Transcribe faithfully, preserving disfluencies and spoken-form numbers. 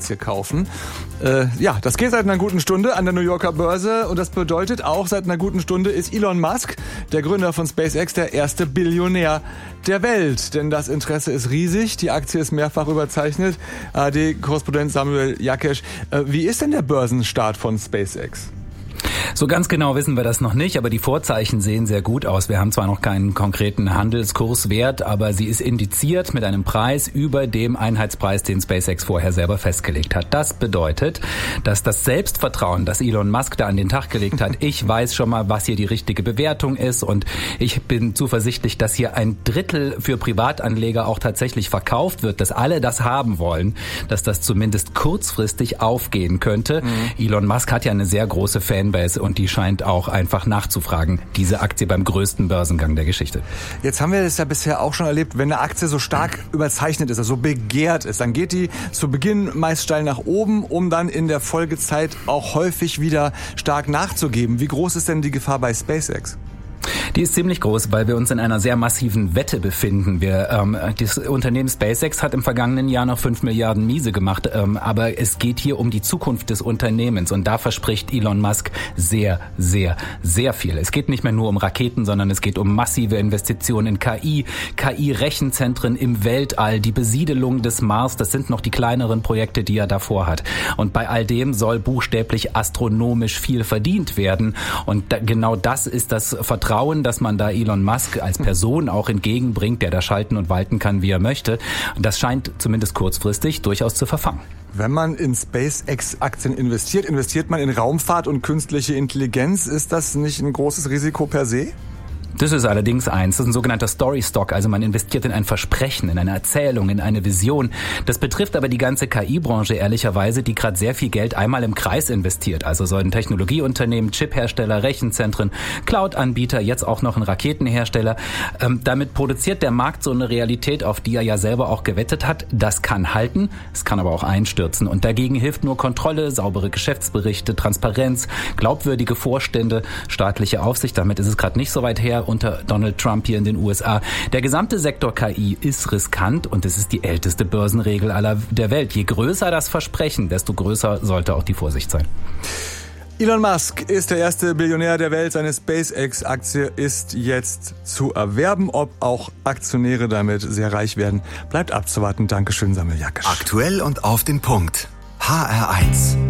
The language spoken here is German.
Aktie kaufen. Äh, ja, das geht seit einer guten Stunde an der New Yorker Börse und das bedeutet auch, seit einer guten Stunde ist Elon Musk, der Gründer von SpaceX, der erste Billionär der Welt. Denn das Interesse ist riesig, die Aktie ist mehrfach überzeichnet. A R D-Korrespondent Samuel Jakesch, äh, wie ist denn der Börsenstart von SpaceX? So ganz genau wissen wir das noch nicht, aber die Vorzeichen sehen sehr gut aus. Wir haben zwar noch keinen konkreten Handelskurswert, aber sie ist indiziert mit einem Preis über dem Einheitspreis, den SpaceX vorher selber festgelegt hat. Das bedeutet, dass das Selbstvertrauen, das Elon Musk da an den Tag gelegt hat, ich weiß schon mal, was hier die richtige Bewertung ist und ich bin zuversichtlich, dass hier ein Drittel für Privatanleger auch tatsächlich verkauft wird, dass alle das haben wollen, dass das zumindest kurzfristig aufgehen könnte. Mhm. Elon Musk hat ja eine sehr große Fanbase und die scheint auch einfach nachzufragen, diese Aktie beim größten Börsengang der Geschichte. Jetzt haben wir das ja bisher auch schon erlebt, wenn eine Aktie so stark überzeichnet ist, also so begehrt ist, dann geht die zu Beginn meist steil nach oben, um dann in der Folgezeit auch häufig wieder stark nachzugeben. Wie groß ist denn die Gefahr bei SpaceX? Die ist ziemlich groß, weil wir uns in einer sehr massiven Wette befinden. Wir, ähm, das Unternehmen SpaceX hat im vergangenen Jahr noch fünf Milliarden Miese gemacht, ähm, aber es geht hier um die Zukunft des Unternehmens und da verspricht Elon Musk sehr, sehr, sehr viel. Es geht nicht mehr nur um Raketen, sondern es geht um massive Investitionen in K I, K I-Rechenzentren im Weltall, die Besiedelung des Mars, das sind noch die kleineren Projekte, die er davor hat. Und bei all dem soll buchstäblich astronomisch viel verdient werden und da, genau das ist das Vertrauen, dass man da Elon Musk als Person auch entgegenbringt, der da schalten und walten kann, wie er möchte. Und das scheint zumindest kurzfristig durchaus zu verfangen. Wenn man in SpaceX-Aktien investiert, investiert man in Raumfahrt und künstliche Intelligenz. Ist das nicht ein großes Risiko per se? Das ist allerdings eins. Das ist ein sogenannter Story Stock. Also man investiert in ein Versprechen, in eine Erzählung, in eine Vision. Das betrifft aber die ganze K I-Branche ehrlicherweise, die gerade sehr viel Geld einmal im Kreis investiert. Also sollen Technologieunternehmen, Chiphersteller, Rechenzentren, Cloud-Anbieter, jetzt auch noch ein Raketenhersteller. Ähm, damit produziert der Markt so eine Realität, auf die er ja selber auch gewettet hat. Das kann halten, es kann aber auch einstürzen. Und dagegen hilft nur Kontrolle, saubere Geschäftsberichte, Transparenz, glaubwürdige Vorstände, staatliche Aufsicht. Damit ist es gerade nicht so weit her unter Donald Trump hier in den U S A. Der gesamte Sektor K I ist riskant und es ist die älteste Börsenregel aller der Welt. Je größer das Versprechen, desto größer sollte auch die Vorsicht sein. Elon Musk ist der erste Billionär der Welt. Seine SpaceX-Aktie ist jetzt zu erwerben. Ob auch Aktionäre damit sehr reich werden, bleibt abzuwarten. Dankeschön, Samuel Jakesch. Aktuell und auf den Punkt. H R eins.